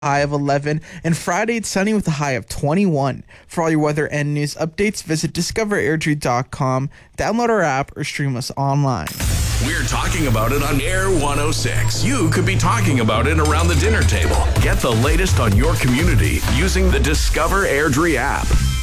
high of 11, and Friday it's sunny with a high of 21. For all your weather and news updates, visit discoverairdrie.com, download our app, or stream us online. We're talking about it on Air 106. You could be talking about it around the dinner table. Get the latest on your community using the Discover Airdrie app.